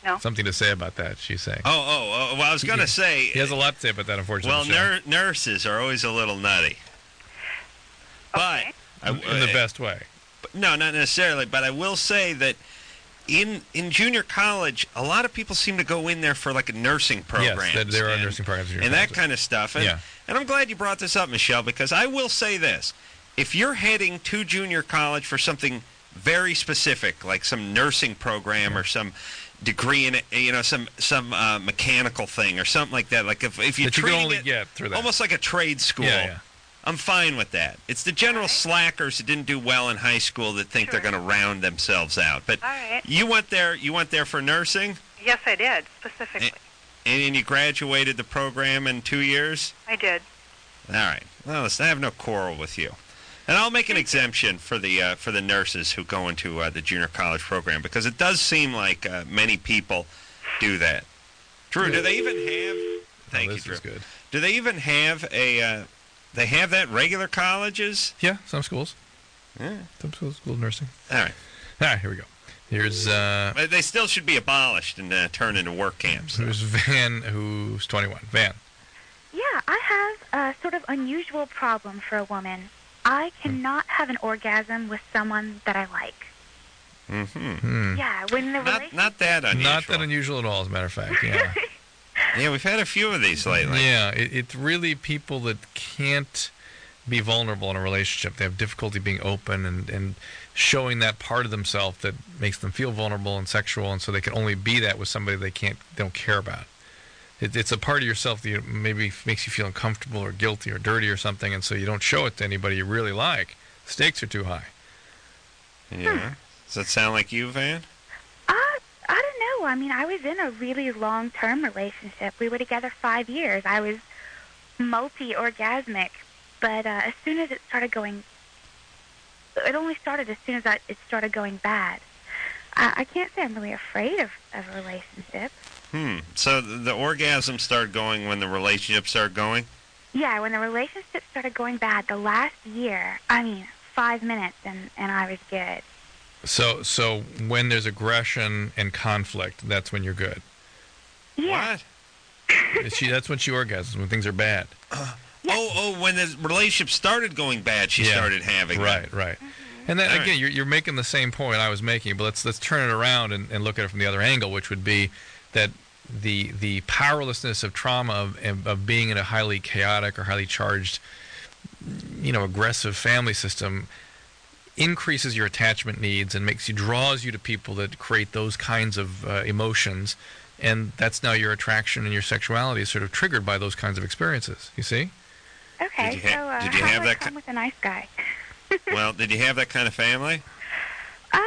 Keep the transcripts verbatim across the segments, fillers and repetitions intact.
No. Something to say about that, she's saying. Oh, oh, oh well, I was going to say... He has a lot to say about that, unfortunately. Well, nur- nurses are always a little nutty. Okay. But... In, in the best way. But, no, not necessarily, but I will say that in in junior college, a lot of people seem to go in there for like a nursing program. Yes, there are and, nursing programs. And that kind of stuff. And, yeah. and I'm glad you brought this up, Michelle, because I will say this. If you're heading to junior college for something very specific, like some nursing program or some degree in it, you know, some some uh, mechanical thing or something like that, like if, if you're that you treating can only it get through that. Almost like a trade school, yeah, yeah. I'm fine with that. It's the general right. slackers that didn't do well in high school that think Sure. they're going to round themselves out. But All right. you went there. You went there for nursing, Yes, I did, specifically. and, and you graduated the program in two years. I did. All right. Well, listen, I have no quarrel with you, and I'll make an exemption for the uh, for the nurses who go into uh, the junior college program because it does seem like uh, many people do that. Drew, do they even have? Thank oh, you, this Drew. is good. Do they even have a? Uh, they have that in regular colleges? Yeah, some schools. Yeah. Some schools, school nursing. All right. All right, here we go. Here's uh. But they still should be abolished and uh, turned into work camps. Here's Van, who's twenty-one. Van. Yeah, I have a sort of unusual problem for a woman. I cannot have an orgasm with someone that I like. Mm-hmm. Hmm. Yeah, when the Not, relationship... not that unusual. Not that unusual at all, as a matter of fact. Yeah. Yeah, we've had a few of these lately. Yeah, it, it's really people that can't be vulnerable in a relationship. They have difficulty being open and, and showing that part of themselves that makes them feel vulnerable and sexual, and so they can only be that with somebody they can't, they don't care about. It, it's a part of yourself that you, maybe makes you feel uncomfortable or guilty or dirty or something, and so you don't show it to anybody you really like. The stakes are too high. Yeah. Does that sound like you, Van? Uh, I don't know. I mean, I was in a really long-term relationship. We were together five years. I was multi-orgasmic, but uh, as soon as it started going... It only started as soon as I, it started going bad. I, I can't say I'm really afraid of, of a relationship. Hmm. So the, the orgasm started going when the relationship started going? Yeah, when the relationship started going bad, the last year, I mean, five minutes and, and I was good. So, so when there's aggression and conflict, that's when you're good. Yeah. What? She, that's when she orgasms, when things are bad. Uh, Oh, oh, when the relationship started going bad, she Yeah. started having Right, that. right. And then All again, right. you're, you're making the same point I was making, but let's let's turn it around and, and look at it from the other angle, which would be that the the powerlessness of trauma of, of being in a highly chaotic or highly charged, you know, aggressive family system increases your attachment needs and makes you draws you to people that create those kinds of uh, emotions, and that's now your attraction and your sexuality is sort of triggered by those kinds of experiences. You see? Okay, Did you ha- so uh, did you how have do I that come ki- with a nice guy? Well, did you have that kind of family? Uh,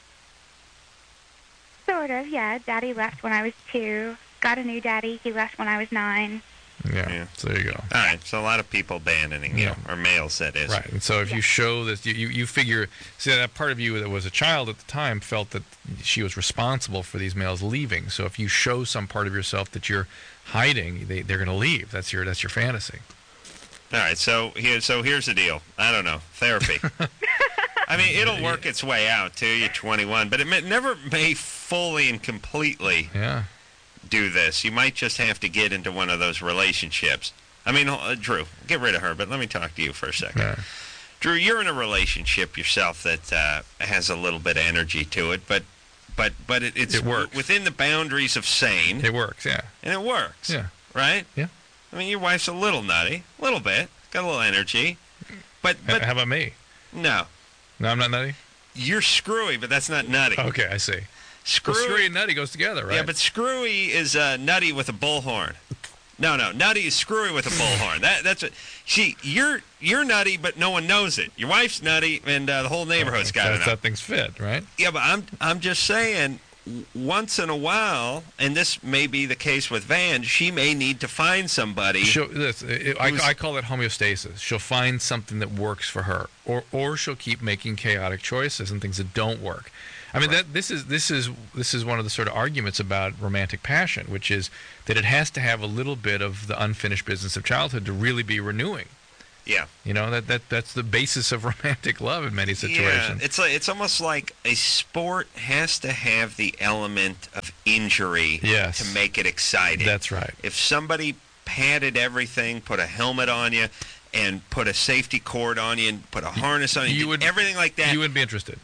sort of, yeah. Daddy left when I was two. Got a new daddy. He left when I was nine. Yeah. Yeah. So there you go. All right, so a lot of people abandoning you, Yeah. or males, that is. Right, and so if you show this, you, you, you figure, see, that part of you that was a child at the time felt that she was responsible for these males leaving. So if you show some part of yourself that you're hiding, they, they're going to leave. That's your that's your fantasy. All right, so here, so here's the deal. I don't know, therapy. I mean, it'll work its way out too. You're twenty-one, but it may, never may fully and completely Yeah. do this. You might just have to get into one of those relationships. I mean, uh, Drew, get rid of her, but let me talk to you for a second. Yeah. Drew, you're in a relationship yourself that uh, has a little bit of energy to it, but but but it, it's It works. w- within the boundaries of sane, It works, yeah. and it works. Yeah. Right? Yeah. I mean, your wife's a little nutty, a little bit, got a little energy, but H- but How about me? no, No, I'm not nutty? you're screwy, but that's not nutty. Okay, I see. Screwy, Well, screwy and nutty goes together, right? yeah, but screwy is uh, nutty with a bullhorn. No, no, nutty is screwy with a bullhorn. That that's what. See, you're you're nutty, but no one knows it. Your wife's nutty, and uh, the whole neighborhood's got to That's know. how things fit, right? Yeah, but I'm I'm just saying, w- once in a while, and this may be the case with Van, she may need to find somebody. She'll, this, it, I, Who's- I call it homeostasis. She'll find something that works for her, or or she'll keep making chaotic choices and things that don't work. I mean, that this is this is this is one of the sort of arguments about romantic passion, which is that it has to have a little bit of the unfinished business of childhood to really be renewing. Yeah. You know, that, that that's the basis of romantic love in many situations. Yeah, it's like, it's almost like a sport has to have the element of injury Yes. to make it exciting. That's right. If somebody padded everything, put a helmet on you, and put a safety cord on you, and put a harness on you, You did would- everything like that, You wouldn't be interested.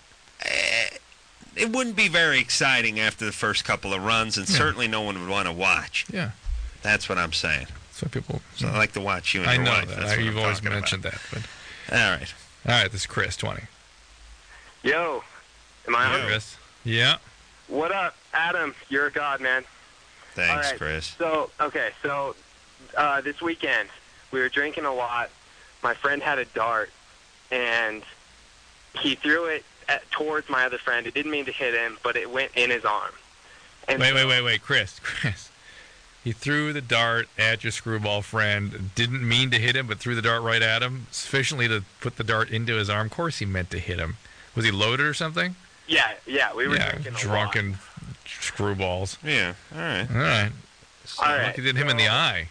it wouldn't be very exciting after the first couple of runs, and Yeah. certainly no one would want to watch. Yeah. That's what I'm saying. So people. So I like to watch you and I your know wife. that. That's I, what you've I'm always talking mentioned about. that. But All right. all right, this is Chris, twenty. Yo, am I on? Chris. Yeah. What up, Adam? You're a god, man. Thanks, All right, Chris. So, okay, so uh, this weekend we were drinking a lot. My friend had a dart, and he threw it at, towards my other friend. It didn't mean to hit him, but it went in his arm. And Wait, so- wait, wait, wait, Chris, Chris. He threw the dart at your screwball friend. Didn't mean to hit him, but threw the dart right at him, sufficiently to put the dart into his arm. Of course he meant to hit him. Was he loaded or something? Yeah, yeah, we were yeah, drinking a drunken lot. screwballs. Yeah, all right. All right. All right, Lucky did him in the so- eye.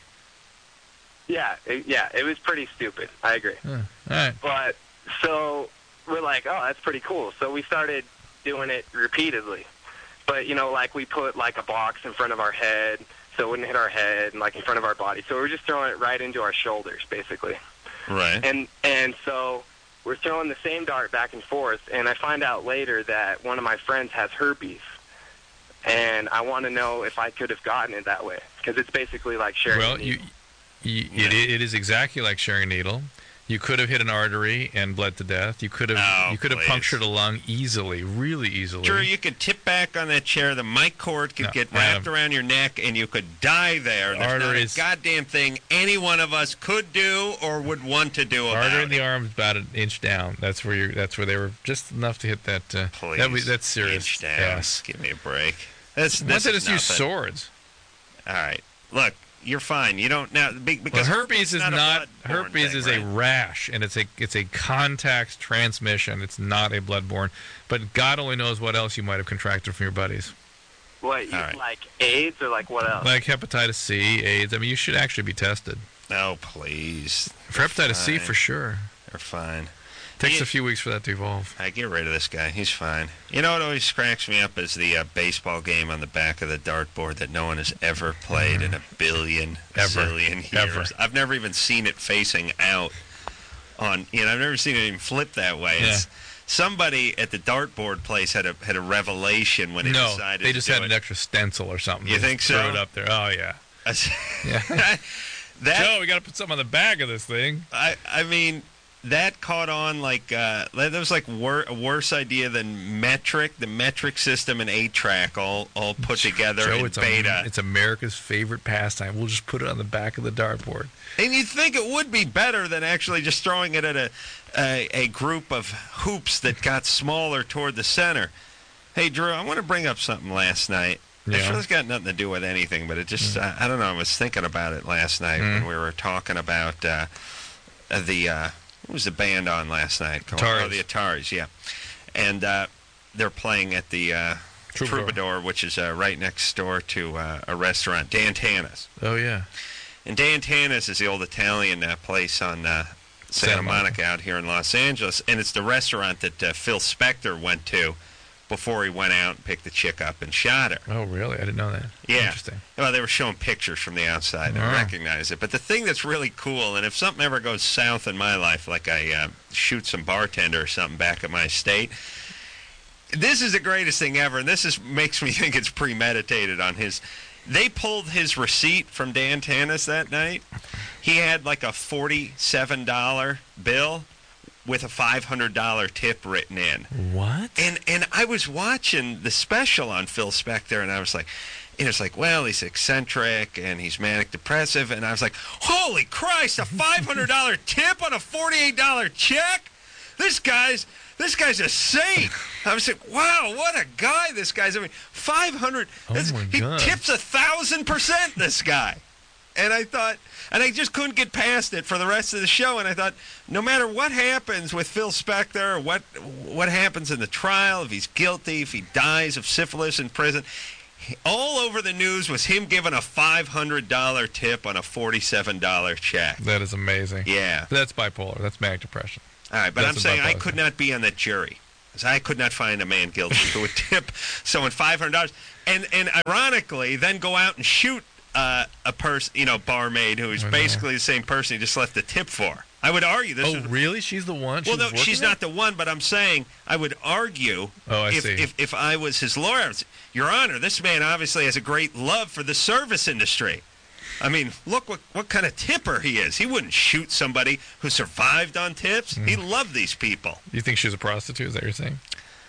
Yeah, it, yeah, it was pretty stupid. I agree. Huh. All right. But so we're like, oh, that's pretty cool. So we started doing it repeatedly. But, you know, like we put like a box in front of our head so it wouldn't hit our head, and like in front of our body. So we were just throwing it right into our shoulders, basically. Right. And and so we're throwing the same dart back and forth, and I find out later that one of my friends has herpes. And I want to know if I could have gotten it that way, because it's basically like sharing Well, a you, needle. you it, it is exactly like sharing a needle. You could have hit an artery and bled to death. You could have Oh, you could have please. punctured a lung easily, really easily. Drew, you could tip back on that chair. The mic cord could No, get wrapped Adam. around your neck, and you could die there. There's Arteries- not a goddamn thing any one of us could do or would want to do about Artery it. in the arm is about an inch down. That's where you. That's where they were just enough to hit that. Uh, Please. that was, that's serious. Inch down. Yes. Give me a break. That's, Why this don't they is just use nothing. swords? All right. Look, you're fine. You don't now be- Well, because herpes is not, not. a bloodborne Herpes thing, is right? a rash, and it's a it's a contact transmission. It's not a bloodborne. But God only knows what else you might have contracted from your buddies, What, you, All right. like AIDS or like what else? like hepatitis C, AIDS. I mean, you should actually be tested No, please. for hepatitis C fine. for sure. They're fine. Takes You- a few weeks for that to evolve. I get rid of this guy. He's fine. You know what always cracks me up is the uh, baseball game on the back of the dartboard that no one has ever played in a billion, Ever. zillion years. Ever. I've never even seen it facing out on. You know, I've never seen it even flip that way. Yeah. It's, somebody at the dartboard place had a had a revelation when they No, decided. they just to do had it. an extra stencil or something. You Just think threw so? it up there. Oh yeah. Yeah. that Joe, we got to put something on the back of this thing. I I mean. That caught on like uh, that was like wor- a worse idea than metric, the metric system and eight track all all put together Joe, in it's beta. A, it's America's favorite pastime. We'll just put it on the back of the dartboard. And you'd think it would be better than actually just throwing it at a, a a group of hoops that got smaller toward the center. Hey, Drew, I want to bring up something last night. Yeah. It's really got nothing to do with anything, but it just, I, I don't know, I was thinking about it last night Mm. when we were talking about uh, uh, the, uh, what was the band on last night? called? Ataris. Oh, the Ataris, yeah. And uh, they're playing at the uh, Troubadour. Troubadour, which is uh, right next door to uh, a restaurant, Dan Tana's. Oh yeah. And Dan Tana's is the old Italian uh, place on uh, Santa, Santa Monica. Monica out here in Los Angeles, and it's the restaurant that uh, Phil Spector went to before he went out and picked the chick up and shot her. Oh really? I didn't know that. Yeah. Interesting. Well, they were showing pictures from the outside. I Wow. recognize it. But the thing that's really cool, and if something ever goes south in my life, like I uh, shoot some bartender or something back at my estate, this is the greatest thing ever, and this is makes me think it's premeditated on his. They pulled his receipt from Dan Tanis that night. He had like a forty-seven dollar bill with a five hundred dollar tip written in. What? And and I was watching the special on Phil Spector, and I was like, and it's like, well, he's eccentric and he's manic depressive, and I was like, holy Christ, a five hundred dollar tip on a forty-eight dollar check? This guy's this guy's a saint. I was like, wow, what a guy this guy's. I mean, five hundred. Oh that's- my he God. tips a thousand percent. This guy. And I thought, and I just couldn't get past it for the rest of the show. And I thought, no matter what happens with Phil Spector, or what what happens in the trial, if he's guilty, if he dies of syphilis in prison, All over the news was him giving a five hundred dollars tip on a forty-seven dollars check. That is amazing. Yeah. That's bipolar. That's manic depression. All right, but That's I'm saying I bipolar could thing. not be on that jury. 'Cause I could not find a man guilty who would tip someone five hundred dollars. And, and ironically, then go out and shoot uh, a person, you know, barmaid who is I know. basically the same person he just left the tip for. I would argue this Oh, is... really? She's the one? Well, She's no, working she's there? not the one, but I'm saying I would argue Oh, I if, see. if if I was his lawyer, I would say, Your Honor, this man obviously has a great love for the service industry. I mean, look what what kind of tipper he is. He wouldn't shoot somebody who survived on tips. He Mm. loved these people. You think she's a prostitute? Is that what you're saying?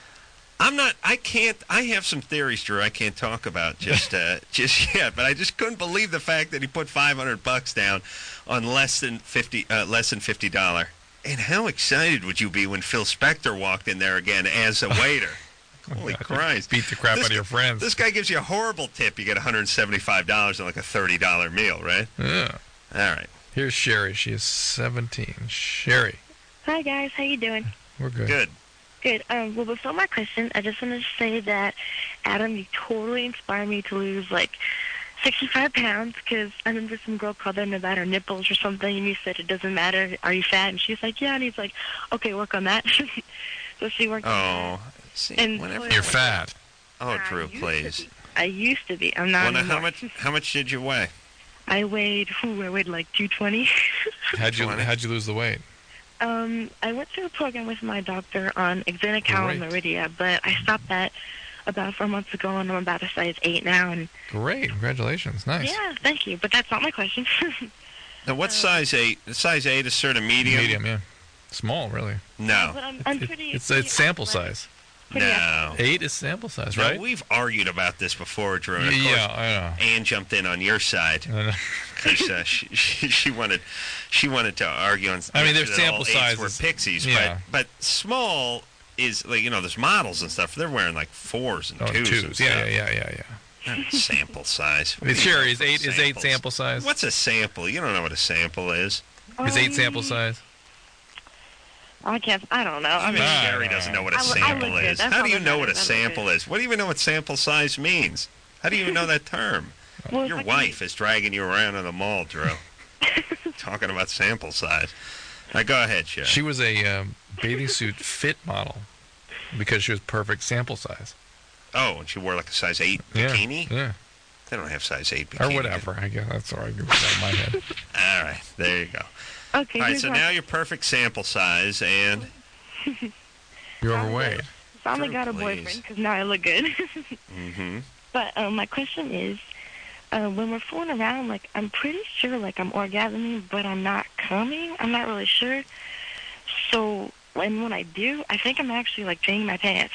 I'm not. I can't. I have some theories, Drew. I can't talk about just uh, just yet. But I just couldn't believe the fact that he put five hundred bucks down on less than fifty, uh, less than fifty dollar. And how excited would you be when Phil Spector walked in there again as a waiter? Holy Christ! Beat the crap This out of your guy- friends. This guy gives you a horrible tip. You get one hundred seventy-five dollars on like a thirty dollar meal, right? Yeah. All right. Here's Sherry. She is seventeen. Sherry. Hi guys, how you doing? We're good. Good. Good. Um, well, before my question, I just wanted to say that Adam, you totally inspired me to lose like sixty-five pounds because I remember some girl called in about her nipples or something, and you said it doesn't matter. Are you fat? And she's like, yeah. And he's like, okay, work on that. So she worked. on Oh, see, And- whenever. You're fat. Oh, that. I Drew, used to please. be. I used to be. I'm not Well, now, anymore. how much? How much did you weigh? I weighed. Ooh, I weighed like two twenty. How'd you twenty. How'd you lose the weight? Um, I went through a program with my doctor on Exenical and Great. Meridia, but I stopped that about four months ago, and I'm about a size eight now. And Great. Congratulations. Nice. yeah, thank you. But that's not my question. Now, what size eight? Size eight is sort of medium. Medium, yeah. Small, really. No. but I'm, I'm It- pretty. it's pretty it's sample athletic. size. Pretty No. Eight is sample size, Now, right? we've argued about this before, Drew. And of yeah, course, I know. Ann jumped in on your side I know. because uh, she, she she wanted she wanted to argue on. I mean, their that sample all eights size were is- pixies, yeah. but but small is like you know there's models and stuff. They're wearing like fours and Oh, twos. twos. and Yeah, stuff. yeah, yeah, yeah, yeah. Not sample size. What do you Sure, know is from eight is eight samples? sample size? What's a sample? You don't know what a sample is. Is eight Um, sample size? I can't. I don't know. I mean, Ah. Gary doesn't know what a I look- I sample look good. is. That's How all do you that know what a matters. I look sample good. is? What do you even know what sample size means? How do you even know that term? well, if Your I can- wife is dragging you around in the mall, Drew, talking about sample size. Now, go ahead, Sharon. She was a um, bathing suit fit model because she was perfect sample size. Oh, and she wore like a size eight Yeah, bikini? yeah, They don't have size eight bikini. or whatever. I guess that's all I can out of my head. All right, there you go. Okay. All right, here's so my- now you're perfect sample size, and You're overweight. finally Drew, got a please. boyfriend because now I look good. mm-hmm. But um, my question is, uh, when we're fooling around, like I'm pretty sure, like I'm orgasming, but I'm not coming. I'm not really sure. So, and when I do, I think I'm actually like peeing my pants.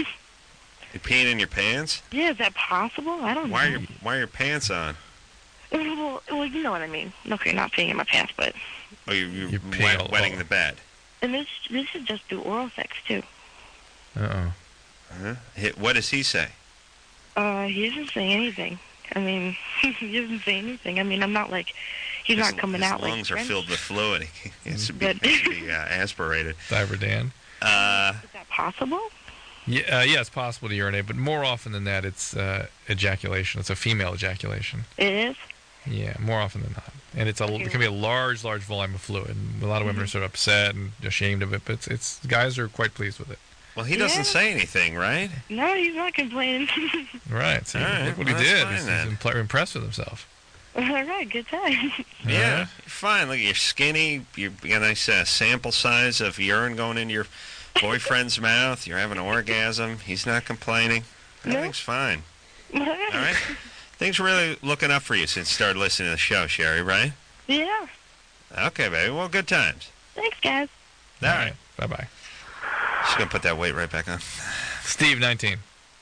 You peeing in your pants? Yeah, is that possible? I don't Why are know. your Why are your pants on? Well, well, you know what I mean. Okay, not peeing in my pants, but Oh, you you You're peeing wet, all wetting over. the bed. and this this is just do oral sex too. Uh-oh. Huh? Hit- What does he say? Uh, he doesn't say anything. I mean, he doesn't say anything. I mean, I'm not like he's his, not coming his out like lungs are French. filled with fluid. He has to be, But- has to be uh, aspirated. Diver Dan. Uh, Is that possible? Yeah, uh, yeah, it's possible to urinate, but more often than that, it's uh, ejaculation. It's a female ejaculation. It is. Yeah, more often than not, and it's a Okay. it can be a large, large volume of fluid. And a lot of women are sort of upset and ashamed of it, but it's, it's guys are quite pleased with it. well, he doesn't Yeah. say anything, right? No, he's not complaining. Right. See, All right, look what well, he that's did. fine He's, then. he's impl- impressed with himself. All right, good time. Yeah, right. fine. Look, you're skinny. You got a nice uh, sample size of urine going into your boyfriend's mouth. You're having an orgasm. He's not complaining. No. Everything's fine. All All right. Things really looking up for you since you started listening to the show, Sherry, right? Yeah. Okay, baby. Well, good times. Thanks, guys. All right. Bye bye. Just going to put that weight right back on. Steve, nineteen.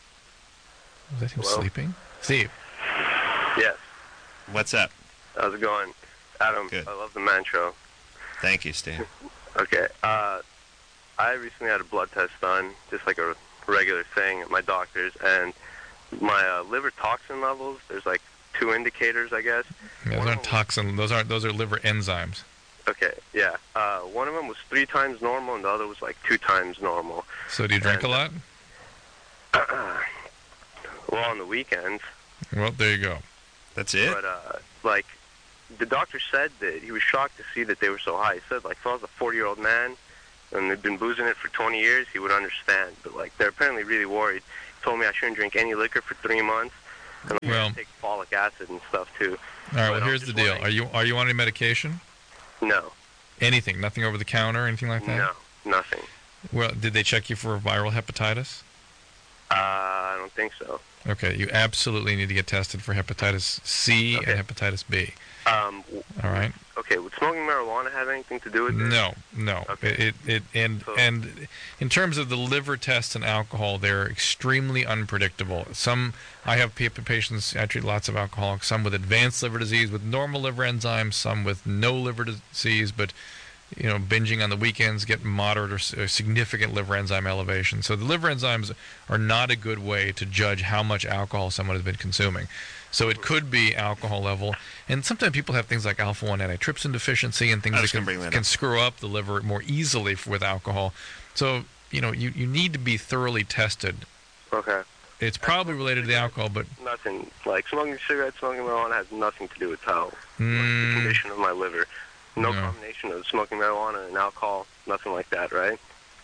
Was that him Hello? sleeping? Steve. Yes. What's up? How's it going? Adam, Good. I love the man show. Thank you, Steve. Okay. Uh, I recently had a blood test done, just like a regular thing at my doctor's, and my uh, liver toxin levels, there's like two indicators, I guess. Yeah, those aren't toxin. Those aren't. Those are liver enzymes. Okay, yeah. Uh, one of them was three times normal, and the other was like two times normal. So do you drink a lot? Well, on the weekends. Well, there you go. That's it? But, uh, like, the doctor said that he was shocked to see that they were so high. He said, like, if I was a forty-year-old man and they'd been boozing it for twenty years, he would understand. But, like, they're apparently really worried. He told me I shouldn't drink any liquor for three months. And I'm Well- going to take folic acid and stuff, too. All right. But Well, I'm here's the just deal. wondering- Are you are you on any medication? No. Anything? Nothing over the counter? Anything like that? No. Nothing. Well, did they check you for viral hepatitis? Uh, I don't think so. Okay. You absolutely need to get tested for hepatitis C Okay. and hepatitis B. Um, w- All right. okay, would smoking marijuana have anything to do with this? No, no. Okay. It, it and So- and in terms of the liver tests and alcohol, they're extremely unpredictable. Some I have pa- patients. I treat lots of alcoholics. Some with advanced liver disease with normal liver enzymes. Some with no liver disease, but you know, binging on the weekends get moderate or, s- or significant liver enzyme elevation. So the liver enzymes are not a good way to judge how much alcohol someone has been consuming. So it could be alcohol level, and sometimes people have things like alpha one antitrypsin deficiency and things I that was can, gonna bring that can up. screw up the liver more easily f- with alcohol. So you know you, you need to be thoroughly tested. Okay. It's probably related to the alcohol, but Nothing. Like, smoking cigarettes, smoking marijuana has nothing to do with how the mm, condition of my liver. No, No. combination of smoking marijuana and alcohol, nothing like that, right?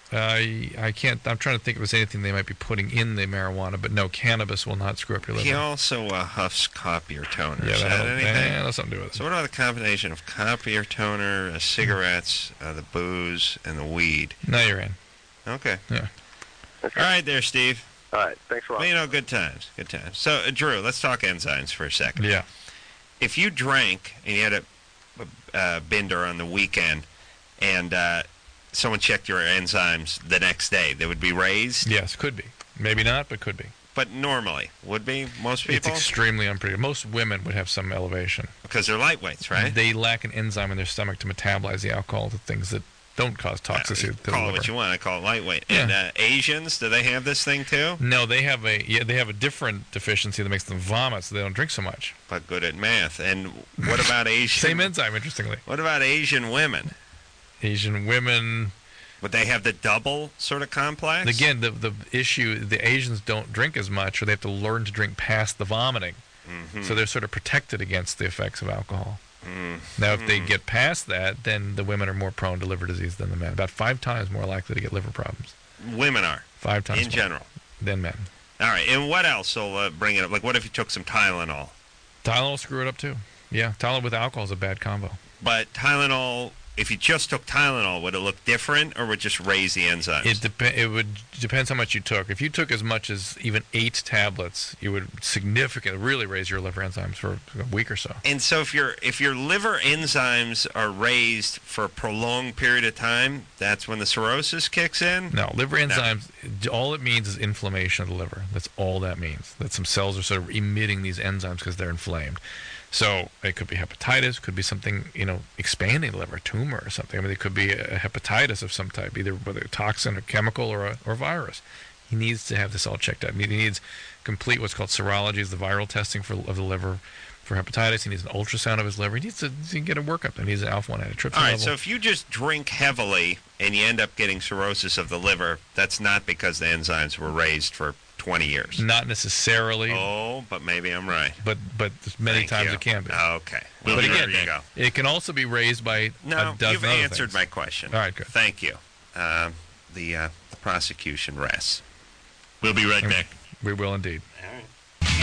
I I can't. I'm trying to think if there's anything they might be putting in the marijuana, but no, cannabis will not screw up your liver. He also uh, huffs copier toner. yeah, Is that that has anything? that's something to do with it. So what about the combination of copier toner, uh, cigarettes, uh, the booze, and the weed? Now you're in. Okay. Yeah. Okay. All right there, Steve. All right, thanks a lot. Well, you know, good times, good times. So, uh, Drew, let's talk enzymes for a second. Yeah. If you drank and you had a, a uh, bender on the weekend, and uh, someone checked your enzymes the next day, they would be raised. Yes, could be. Maybe not, but could be. But normally would be most It's people extremely unpredictable. Most women would have some elevation. because they're lightweights, right? They lack an enzyme in their stomach to metabolize the alcohol to things that don't cause Uh, toxicity you to the call it liver. what you want. I call it lightweight. Yeah. And uh, Asians, do they have this thing too? No, they have a yeah, they have a different deficiency that makes them vomit, so they don't drink so much. But good at math. And what about Asian? Same enzyme, interestingly. What about Asian women? Asian women. Would they have the double sort of complex? Again, the the issue, the Asians don't drink as much, or they have to learn to drink past the vomiting. Mhm. So they're sort of protected against the effects of alcohol. Mm. Now, if they get past that, then the women are more prone to liver disease than the men. About five times more likely to get liver problems. Women are, Five times in more general. than men. All right. And what else will uh, bring it up? Like, what if you took some Tylenol? Tylenol will screw it up too. Yeah, Tylenol with alcohol is a bad combo. But Tylenol, if you just took Tylenol, would it look different or would it just raise the enzymes? It dep- It would depends how much you took. If you took as much as even eight tablets, you would significantly really raise your liver enzymes for a week or so. And so if your if your liver enzymes are raised for a prolonged period of time, that's when the cirrhosis kicks in? No, liver enzymes, all it means is inflammation of the liver. That's all that means. That some cells are sort of emitting these enzymes because they're inflamed. So it could be hepatitis, could be something, you know, expanding the liver, a tumor or something. I mean, it could be a hepatitis of some type, either whether a toxin or chemical or a or virus. He needs to have this all checked out. He needs complete what's called serology, is the viral testing for of the liver for hepatitis. He needs an ultrasound of his liver. He needs to, to get a workup. And he needs an alpha one antitrypsin All right, level. so if you just drink heavily and you end up getting cirrhosis of the liver, that's not because the enzymes were raised for twenty years. Not necessarily, Oh, but maybe I'm right. but but many Thank times you. it can be. Okay. Well, But there again, you go. it can also be raised by a No, dozen you've other answered things. my question. All right, good. Thank you. Um, the, uh, the prosecution rests. We'll be right back. We will indeed. All right.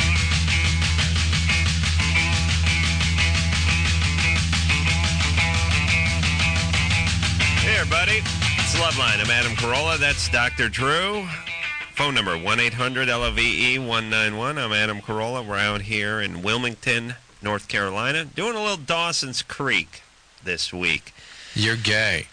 Hey, everybody. It's Loveline. I'm Adam Carolla. That's Doctor Drew. Phone number one eight hundred L O V E one nine one. I'm Adam Carolla. We're out here in Wilmington, North Carolina, doing a little Dawson's Creek this week. You're gay.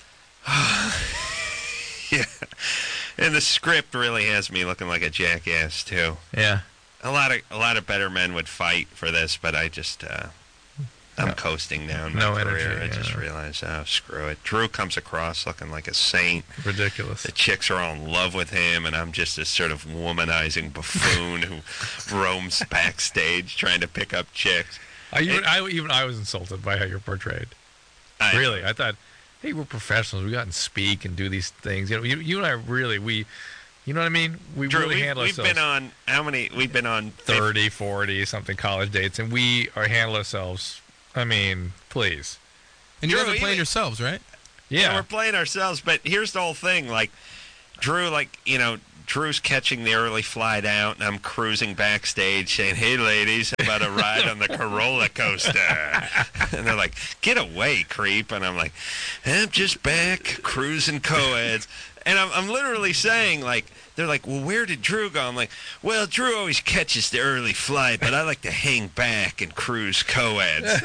Yeah. And the script really has me looking like a jackass, too. Yeah. A lot of a lot of better men would fight for this, but I just uh, I'm No. coasting down my No career. energy, I just yeah. realized, oh, screw it. Drew comes across looking like a saint. Ridiculous. The chicks are all in love with him, and I'm just this sort of womanizing buffoon who roams backstage trying to pick up chicks. I even, I, even I was insulted by how you're portrayed. I, Really, I thought, hey, we're professionals. We got and speak and do these things. You know, you, you and I really, we You know what I mean? We Drew, really we've, handle we've ourselves. been on how many? We've been on thirty, forty, something college dates, and we are handle ourselves. I mean, please. And you Drew, guys are playing even- yourselves, right? Yeah. Yeah. we're playing ourselves, but here's the whole thing. Like, Drew, like, you know, Drew's catching the early flight out, and I'm cruising backstage saying, hey, ladies, how about a ride on the Corolla coaster? And they're like, get away, creep. And I'm like, I'm just back cruising co-eds. And I'm, I'm literally saying, like, they're like, well, where did Drew go? I'm like, well, Drew always catches the early flight, but I like to hang back and cruise co-eds.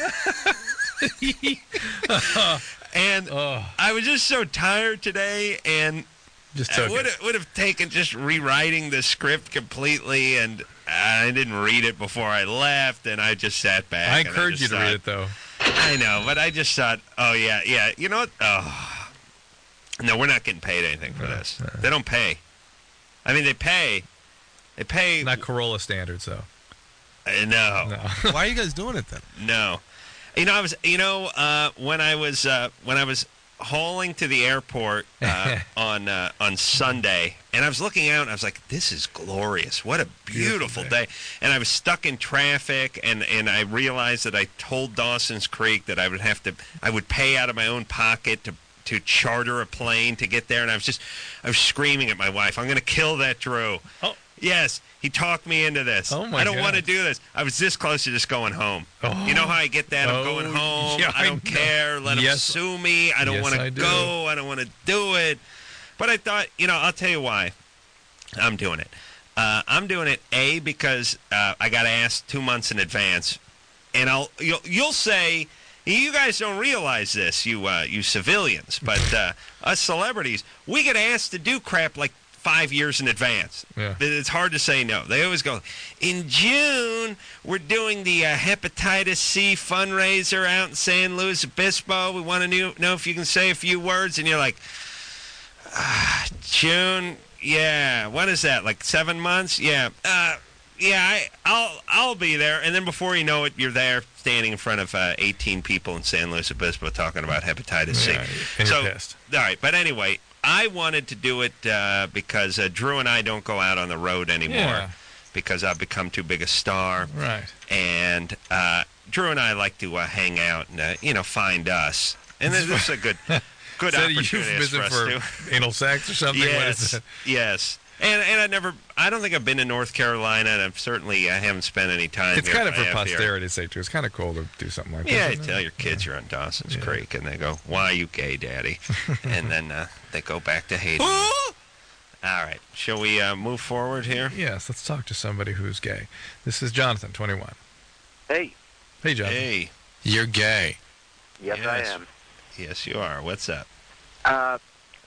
And Oh, I was just so tired today, and just I took would it. have, would have taken just rewriting the script completely, and I didn't read it before I left, and I just sat back. I and encourage you just to thought, read it, though. I know, but I just thought, oh, yeah, yeah, you know what? Oh, no, we're not getting paid anything for this. They don't pay. I mean, they pay. They pay. Not Corolla standards, though. Uh, no. No. Why are you guys doing it then? No. You know, I was. You know, uh, when I was uh, when I was hauling to the airport uh, on uh, on Sunday, and I was looking out, and I was like, "This is glorious! What a beautiful, Beautiful day. day." And I was stuck in traffic, and, and I realized that I told Dawson's Creek that I would have to, I would pay out of my own pocket to to charter a plane to get there, and I was just, I was screaming at my wife, "I'm going to kill that Drew." Oh. Yes, he talked me into this. Oh, my I don't want to God. do this. I was this close to just going home. Oh. You know how I get that? I'm Oh, going home. yeah, I I don't know. care. Let Yes. them sue me. I don't Yes, want I to do. go. I don't want to do it. But I thought, you know, I'll tell you why I'm doing it. Uh, I'm doing it, A, because uh, I got asked two months in advance. And I'll you'll, you'll say, you guys don't realize this, you uh, you civilians, but uh, us celebrities, we get asked to do crap like five years in advance. Yeah. It's hard to say no. They always go, in June, we're doing the uh, hepatitis C fundraiser out in San Luis Obispo. We want to know, know if you can say a few words. And you're like, ah, June, yeah. What is that, like seven months? Yeah. Uh, yeah, I, I'll I'll be there. And then before you know it, you're there standing in front of uh, eighteen people in San Luis Obispo talking about hepatitis Yeah, C. and so, you're pissed. all right, but anyway, I wanted to do it uh, because uh, Drew and I don't go out on the road anymore Yeah. because I've become too big a star. Right. And uh, Drew and I like to uh, hang out and, uh, you know, find us. And this this is a good, good Is that a opportunity euphemism for us for to. anal sex or something? What is Yes, that? yes. And and I never, I don't think I've been to North Carolina, and I've certainly I haven't spent any time It's here. kind of I for have here. posterity's sake, too. It's kind of cool to do something like Yeah, this. you isn't tell it? your kids you're on Dawson's Yeah. Creek, and they go, "Why are you gay, Daddy?" And then uh, they go back to hating. you. Oh! All right, shall we uh, move forward here? Yes, let's talk to somebody who's gay. This is Jonathan, twenty-one. Hey, Hey, Jonathan. Hey, You're gay. yes, Yes. I am. yes, you are. What's up? Uh,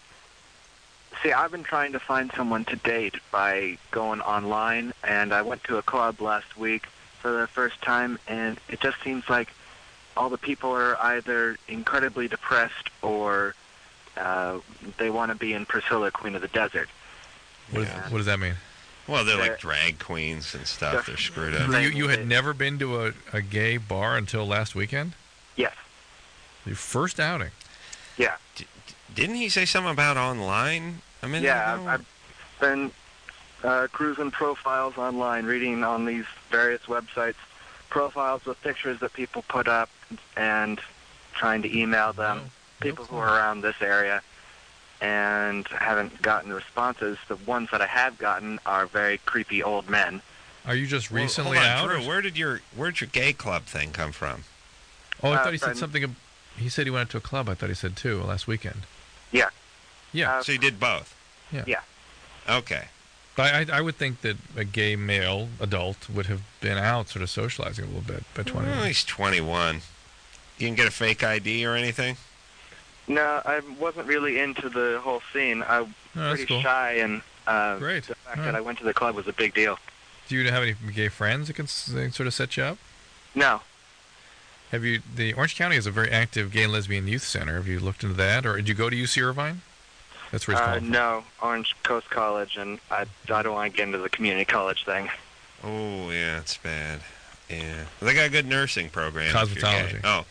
see, I've been trying to find someone to date by going online, and I went to a club last week for the first time, and it just seems like all the people are either incredibly depressed or uh, they want to be in Priscilla, Queen of the Desert. What, is- Yeah. what does that mean? Well, they're They're- like drag queens and stuff. They're- They're screwed up. Right. You, you had They- never been to a, a gay bar until last weekend? Yes. Your first outing? Yeah. Didn't he say something about online? I mean, Yeah, I've, I've been uh, cruising profiles online, reading on these various websites, profiles with pictures that people put up, and trying to email them, Oh, people who cool. are around this area, and haven't gotten responses. The ones that I have gotten are very creepy old men. Are you just Well, recently hold on, out? Drew, or- where did your where'd your gay club thing come from? Oh, I Uh, thought he said friend. something. ab- He said he went to a club. I thought he said two last weekend. Yeah. Yeah. Uh, So you did both. Yeah. Yeah. Okay. But I, I would think that a gay male adult would have been out sort of socializing a little bit by Well, twenty-one. he's twenty-one. You can get a fake I D or anything? No, I wasn't really into the whole scene. I'm Oh, that's pretty cool. shy, and uh, Great. the fact All that right. I went to the club was a big deal. Do you have any gay friends that can s- they sort of set you up? No. Have you? The Orange County is a very active gay and lesbian youth center. Have you looked into that, or did you go to U C Irvine? That's where it's Uh, calling from. no, Orange Coast College, and I, I don't want to get into the community college thing. Oh, yeah, it's bad. Yeah. They got a good nursing program. if you're gay. Cosmetology. Oh,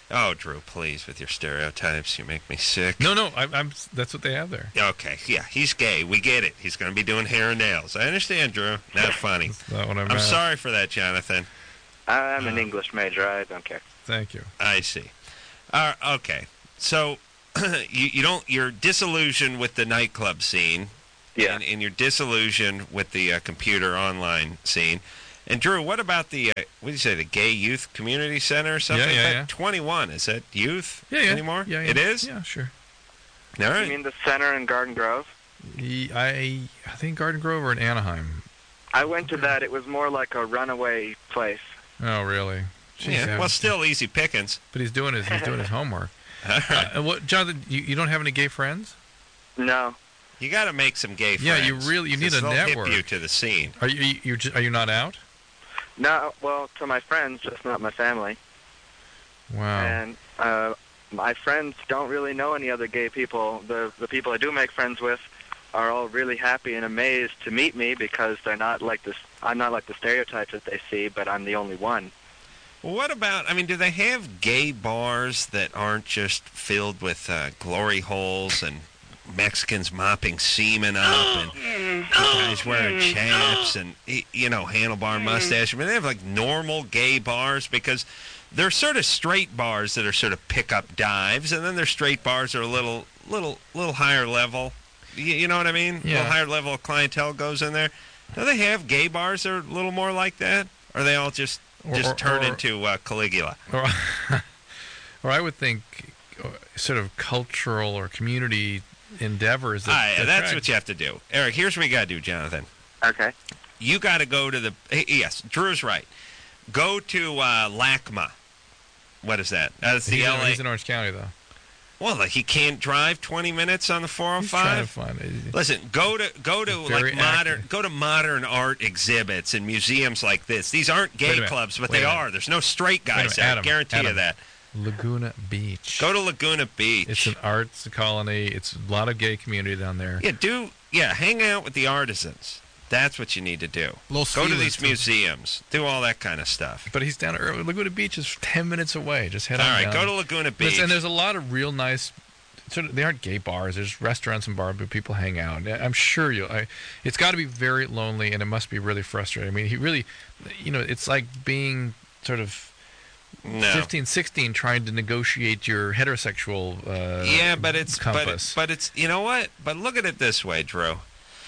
Oh, Drew, please, with your stereotypes, you make me sick. No, no, I, I'm. That's what they have there. Okay, yeah, he's gay. We get it. He's going to be doing hair and nails. I understand, Drew. Not funny. That's not what I I'm meant. sorry for that, Jonathan. I'm an Uh, English major. I don't care. Thank you. I see. Uh, okay, so you you don't you're disillusioned with the nightclub scene, Yeah. and, and you're disillusioned with the uh, computer online scene. And Drew, what about the uh, what do you say, the Gay Youth Community Center or something? Yeah, yeah, like that? yeah. twenty-one, is that youth Yeah, yeah. anymore? Yeah, yeah. It is. Yeah, sure. All right. You mean the center in Garden Grove? He- I I think Garden Grove or in Anaheim. I went to that. It was more like a runaway place. Oh, really? Jeez, yeah. yeah. Well, still easy pickings. But he's doing his he's doing his homework. All right. Uh, what, Jonathan? You, you don't have any gay friends? No. You got to make some gay friends. Yeah, you really- you need 'cause a they'll network. Hip you to the scene. Are you you you just, are you not out? No, well, to my friends, just not my family. Wow. And uh, my friends don't really know any other gay people. The the people I do make friends with are all really happy and amazed to meet me because they're not like this. I'm not like the stereotypes that they see, but I'm the only one. Well, what about, I mean, do they have gay bars that aren't just filled with uh, glory holes and Mexicans mopping semen up and guys wearing chaps and, y- you know, handlebar mustache? I mean, they have, like, normal gay bars because they're sort of straight bars that are sort of pick-up dives, and then there's straight bars that are a little, little, little higher level. You, you know what I mean? A Yeah. little higher level of clientele goes in there. Do they have gay bars that are a little more like that? Or are they all just... Or- just or- turn or- into uh, Caligula. Or, or I would think uh, sort of cultural or community endeavors. That, Ah, yeah, that that's attract- what you have to do. Eric, here's what you got to do, Jonathan. Okay. You got to go to the... eh, Yes, Drew's right. Go to uh, LACMA. What is that? That's the He's, L in, A... he's in Orange County though. Well, like, he can't drive twenty minutes on the four oh He's trying to five? find it. Listen, go to go to Very like modern active. go to modern art exhibits and museums like this. These aren't Wait a gay minute. clubs, but Wait a they minute. are. There's no straight Wait a guys minute, there. Adam, I guarantee you Adam. that. Laguna Beach. Go to Laguna Beach. It's an arts colony. It's a lot of gay community down there. Yeah, do yeah, hang out with the artisans. That's what you need to do. Los Go to Feliz, these too. museums. Do all that kind of stuff. But he's down early. Laguna Beach is ten minutes away. Just head All on right, down. go to Laguna Beach. Listen, and there's a lot of real nice. Sort of, they aren't gay bars. There's restaurants and bars where people hang out. I'm sure you'll. I, it's got to be very lonely, and it must be really frustrating. I mean, he really, you know, it's like being sort of no. fifteen, sixteen, trying to negotiate your heterosexual. Uh, Yeah, but it's but, compass. but it's you know what? But look at it this way, Drew.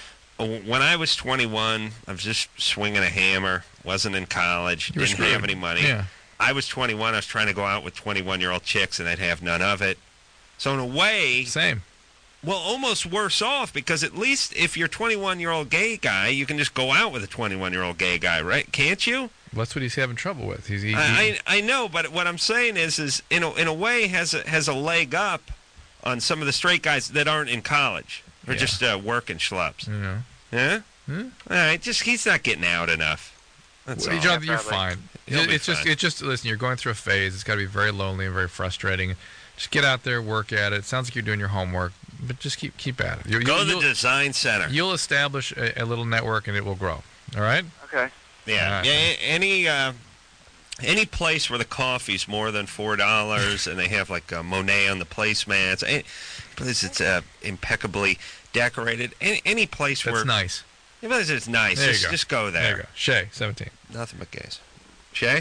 When I was twenty-one, I was just swinging a hammer. Wasn't in college. You were Didn't screwed. have any money. Yeah. I was twenty-one. I was trying to go out with twenty-one-year-old chicks, and I'd have none of it. So in a way, Same. well, almost worse off because at least if you're a twenty-one-year-old gay guy, you can just go out with a twenty-one-year-old gay guy, right? Can't you? That's what he's having trouble with. He's, he, he- I, I I know, but what I'm saying is, is in a, in a way has a, has a leg up on some of the straight guys that aren't in college or Yeah. just uh, working schlubs. you know. Yeah. Hmm? All right, just he's not getting out enough. That's Well, all. Jonathan, you're probably. fine. He'll be It's just, fine. it's just. Listen, you're going through a phase. It's got to be very lonely and very frustrating. Just get out there, work at it. Sounds like you're doing your homework, but just keep keep at it. You, Go to the you'll, design center. you'll establish a, a little network, and it will grow. All right. Okay. Yeah, All right. yeah. a- Any uh, any place where the coffee's more than four dollars and they have like uh, Monet on the placemats, any place it's uh, impeccably decorated. Any, any place That's where nice. any place it's nice, There you just, go. just go there. There you go. Shay, seventeen. Nothing but gays. Shay,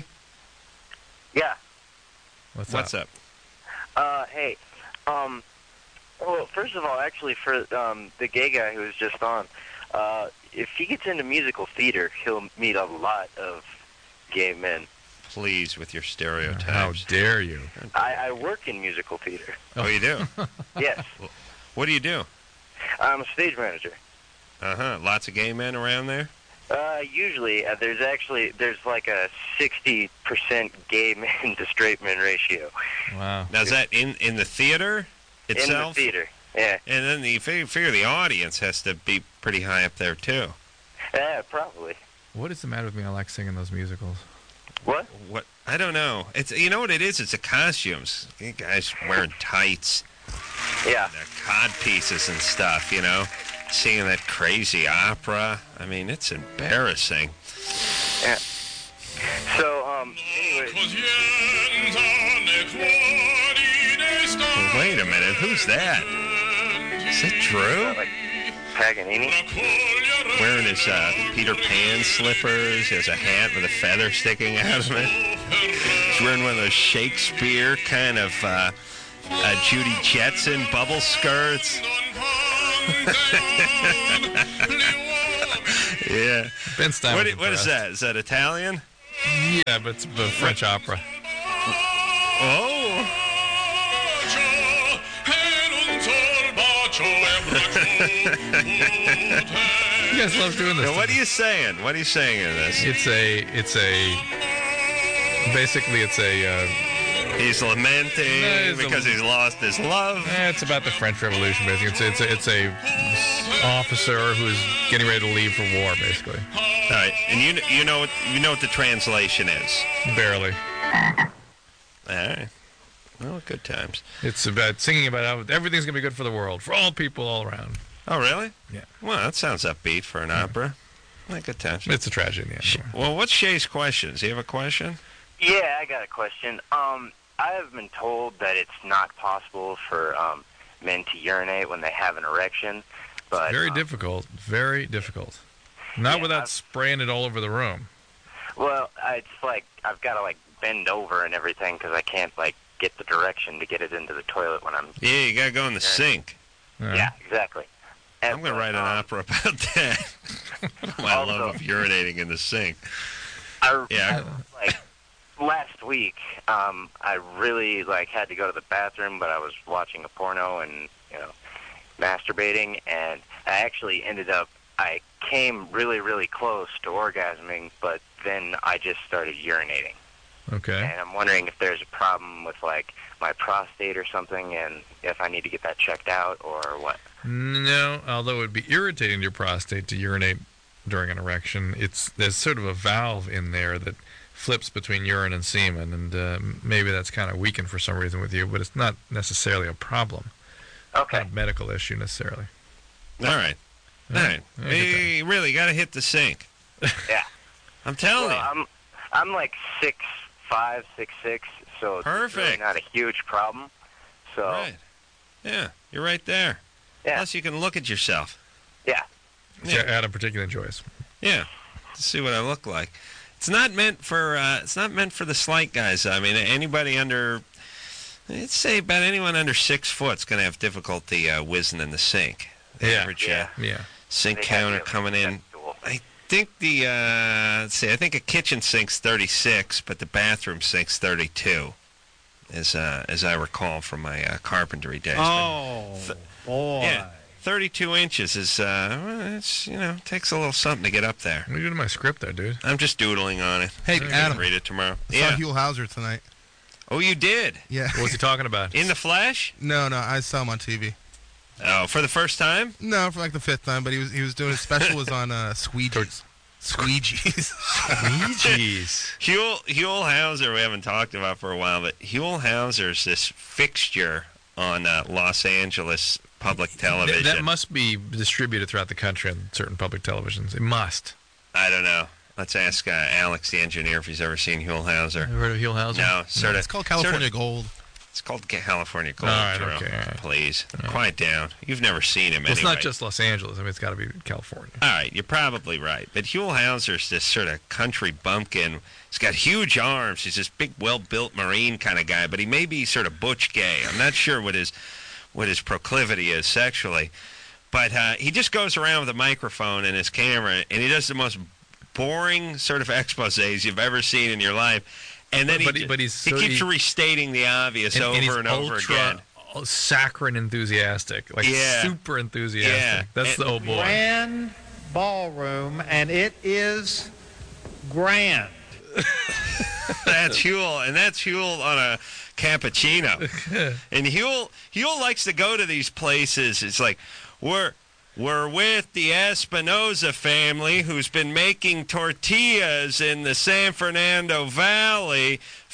Yeah. What's, what's up? up? Uh, hey, um, well, first of all, actually, for um, the gay guy who was just on, uh, if he gets into musical theater, he'll meet a lot of gay men. Please, with your How stereotypes. dare you? I, I work in musical theater. Oh, you do? Yes, What do you do? I'm a stage manager. Uh huh. Lots of gay men around there. Uh, usually, uh, there's actually there's like a sixty percent gay men to straight men ratio Wow. Now is that in in the theater itself? in the theater. Yeah, And then the figure, figure the audience has to be pretty high up there too. yeah, probably. What is the matter with me? I like singing those musicals. What? What I don't know. It's you know what it is. It's the costumes. You guys wearing tights, Yeah. and, uh, cod pieces and stuff. You know, singing that crazy opera. I mean, it's embarrassing. Yeah. So, um, anyway. Cause yens are next war. Wait a minute. Who's that? Is that Drew? Like Paganini? Wearing his uh, Peter Pan slippers. He has a hat with a feather sticking out of it. He's wearing one of those Shakespeare kind of uh, uh, Judy Jetson bubble skirts. Yeah. Ben Stein. What, was what is impressed. that? Is that Italian? Yeah, but it's a French opera. Oh. You guys love doing this. Now, what are you saying? What are you saying in this? It's a, it's a, basically it's a, uh, He's lamenting No, it's a- because he's lost his love. eh, it's about the French Revolution, basically. It's, it's, a, it's a officer who's getting ready to leave for war, basically. All right, and you you know what you know what the translation is. Barely. All right. Well, good times. It's about singing about how everything's going to be good for the world, for all people all around. Oh, really? Yeah. Well, that sounds upbeat for an opera. Well, good times. It's a tragedy in the Sh- end. Well, what's Shay's question? Does he have a question? Yeah, I got a question. Um, I have been told that it's not possible for um, men to urinate when they have an erection, but Very um, difficult. Very difficult. Not Yeah, without I've- spraying it all over the room. well, I- it's like I've got to like bend over and everything because I can't like get the direction to get it into the toilet when I'm. Yeah, you got to go in the sink. Uh, Yeah, exactly. And I'm going to so, write an um, opera about that. My Also- love of urinating in the sink. I, Yeah. like last week, um, I really like had to go to the bathroom, but I was watching a porno and you know masturbating, and I actually ended up. I came really, really close to orgasming, but then I just started urinating, Okay. and I'm wondering if there's a problem with like my prostate or something, and if I need to get that checked out or what. No, although it would be irritating to your prostate to urinate during an erection, it's there's sort of a valve in there that flips between urine and semen, and uh, maybe that's kind of weakened for some reason with you, but it's not necessarily a problem. Okay. Not a medical issue necessarily. All right. All right. Yeah, good You really got to hit the sink. Yeah. I'm telling Well, you. I'm I'm like six five, six six, so it's really Perfect. not a huge problem. So Right. Yeah, you're right there. yeah, Plus, you can look at yourself. yeah. Yeah. Adam particularly enjoys. Yeah, to see what I look like. It's not meant for. Uh, it's not meant for the slight guys. I mean, anybody under. I'd say about anyone under six foot's going to have difficulty uh, whizzing in the sink. The Yeah. average Yeah. uh, Yeah. sink They have counter to have coming a in. sex tool. I think the. Uh, let's see. I think a kitchen sink's thirty-six, but the bathroom sink's thirty-two. As uh, as I recall from my uh, carpentry days. Oh, boy. Yeah. thirty-two inches is, uh, well, it's, you know, takes a little something to get up there. What are you doing to my script there, dude? I'm just doodling on it. Hey, I'm gonna Adam. read it tomorrow. I saw Yeah. Huell Hauser tonight. Oh, you did? Yeah. What's he talking about? In the flesh? No, no, I saw him on T V. Oh, for the first time? No, for like the fifth time, but he was he was doing his special was on uh, squeegees. Squeegees. Jeez. Huell, Huell Hauser, we haven't talked about for a while, but Huell Hauser's this fixture on uh, Los Angeles public television. Th- that must be distributed throughout the country on certain public televisions. It must. I don't know. Let's ask uh, Alex, the engineer, if he's ever seen Huell Hauser. Ever heard of Huell Hauser? No, sort of. It's called California Gold. It's called California Gold. All right, Drew. okay, all right. Please, quiet down. You've never seen him Well, it's anyway. not just Los Angeles. I mean, it's got to be California. All right, you're probably right. But Huell Hauser's this sort of country bumpkin. He's got huge arms. He's this big, well-built Marine kind of guy, but he may be sort of butch gay. I'm not sure what his what his proclivity is sexually. But uh, he just goes around with a microphone and his camera, and he does the most boring sort of exposés you've ever seen in your life. And then But- he, but- but he's he so- keeps he- restating the obvious And, over and he's and over ultra, again. saccharine enthusiastic. Like Yeah. super enthusiastic. Yeah. That's And- the old boy. Grand ballroom, and it is grand. That's Huell, and that's Huell on a cappuccino. And Huell, Huell likes to go to these places. It's like we're we're with the Espinoza family, who's been making tortillas in the San Fernando Valley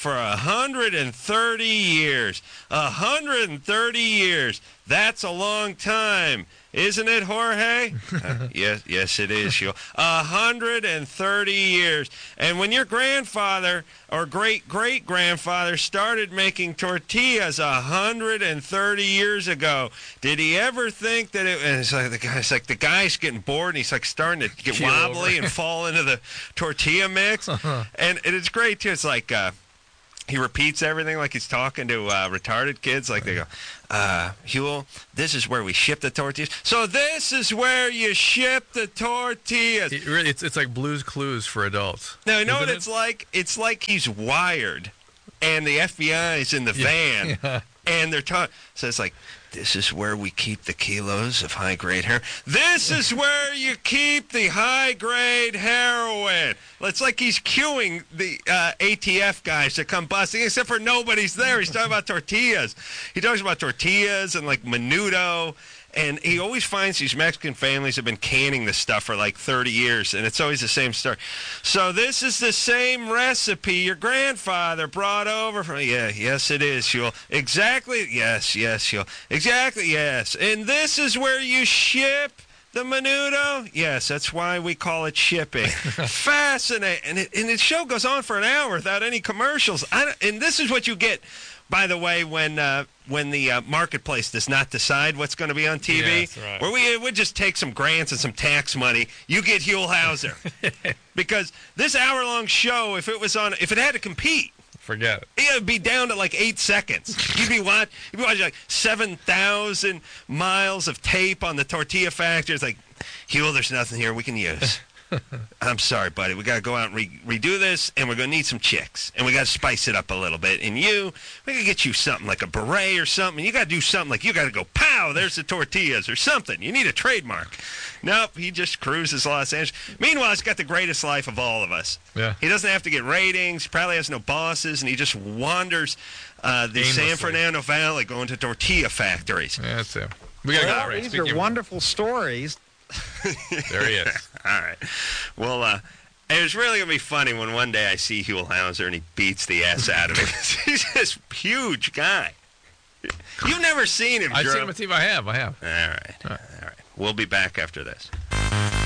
for one hundred thirty years. one hundred thirty years. That's a long time. Isn't it, Jorge? uh, yes, yes, it is. one hundred thirty years. And when your grandfather or great-great-grandfather started making tortillas one hundred thirty years ago, did he ever think that it and it's like the guy's like the guy's getting bored and he's like starting to get Keel wobbly over. and fall into the tortilla mix? and, and it's great, too. It's like... Uh, He repeats everything like he's talking to uh, retarded kids. Like they go, uh, Huel, this is where we ship the tortillas. So this is where you ship the tortillas. It really, it's it's like Blue's Clues for adults. Now, you know Isn't what it? it's like? It's like he's wired, and the F B I is in the Yeah, van, yeah. and they're talking. So it's like, this is where we keep the kilos of high-grade heroin. This is where you keep the high-grade heroin. It's like he's cueing the uh, A T F guys to come busting, except for nobody's there. He's talking about tortillas. He talks about tortillas and, like, menudo. And he always finds these Mexican families have been canning this stuff for like thirty years, and it's always the same story. So this is the same recipe your grandfather brought over from... Yeah, yes, it is, Huel. Exactly. Yes, yes, Huel. Exactly, yes. And this is where you ship the menudo? Yes, that's why we call it shipping. Fascinating. And, it, and the show goes on for an hour without any commercials. I don't, and this is what you get... By the way, when uh, when the uh, marketplace does not decide what's going to be on T V, Yes, right. where we would just take some grants and some tax money, you get Huel Hauser. Because this hour-long show, if it was on, if it had to compete, Forget it. it would be down to like eight seconds. You'd be watch, you'd be watching like seven thousand miles of tape on the tortilla factory. It's like, Huel, there's nothing here we can use. I'm sorry, buddy. We got to go out and re- redo this, and we're going to need some chicks. And we got to spice it up a little bit. And you, we got to get you something like a beret or something. You got to do something like you got to go, pow, there's the tortillas or something. You need a trademark. Nope, he just cruises Los Angeles. Meanwhile, he's got the greatest life of all of us. Yeah. He doesn't have to get ratings. He probably has no bosses, and he just wanders uh, the San Aimlessly. Fernando Valley going to tortilla factories. Yeah, that's it. We got to Well, go. Ray. these Speaking are of- wonderful stories. There he is. All right. Well, uh, it was really going to be funny when one day I see Huel Hauser and he beats the ass out of me. He's this huge guy. You've never seen him, I've Drew. seen him on T V. I have. I have. All right. All right. We'll be back after this.